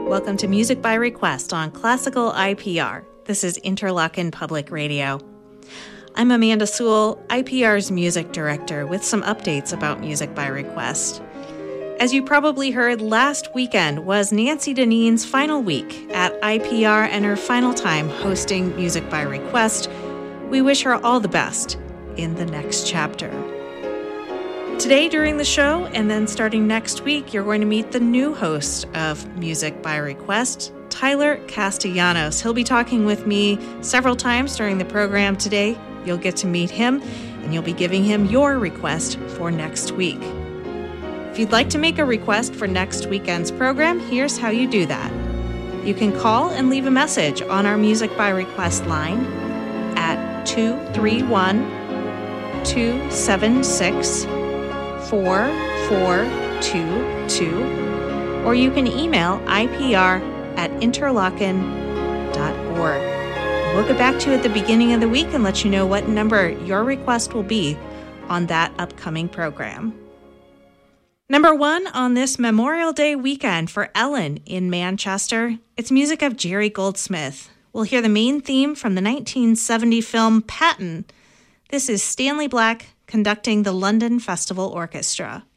Welcome to Music by Request on Classical IPR. This is Interlochen Public Radio. I'm Amanda Sewell, IPR's music director, with some updates about Music by Request. As you probably heard, last weekend was Nancy Deneen's final week at IPR and her final time hosting Music by Request. We wish her all the best in the next chapter. Today during the show, and then starting next week, you're going to meet the new host of Music by Request, Tyler Castellanos. He'll be talking with me several times during the program today. You'll get to meet him, and you'll be giving him your request for next week. If you'd like to make a request for next weekend's program, here's how you do that. You can call and leave a message on our Music by Request line at 231-276-4422, or you can email ipr@interlochen.org. We'll get back to you at the beginning of the week and let you know what number your request will be on that upcoming program. Number one on this Memorial Day weekend for Ellen in Manchester, it's music of Jerry Goldsmith. We'll hear the main theme from the 1970 film Patton. This is Stanley Black conducting the London Festival Orchestra.